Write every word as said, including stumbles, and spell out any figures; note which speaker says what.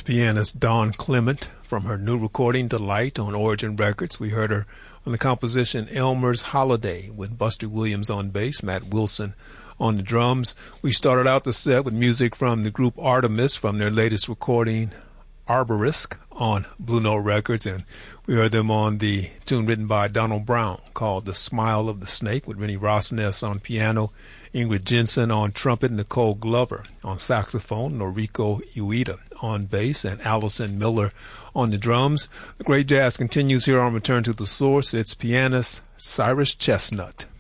Speaker 1: pianist Dawn Clement from her new recording Delight on Origin Records. We heard her on the composition Elmer's Holiday with Buster Williams on bass, Matt Wilson on the drums. We started out the set with music from the group Artemis from their latest recording Arborisk on Blue Note Records, and we heard them on the tune written by Donald Brown called The Smile of the Snake with Rennie Rosness on piano, Ingrid Jensen on trumpet, Nicole Glover on saxophone, Noriko Ueda on bass, and Allison Miller on the drums. The great jazz continues here on Return to the Source. It's pianist Cyrus Chestnut.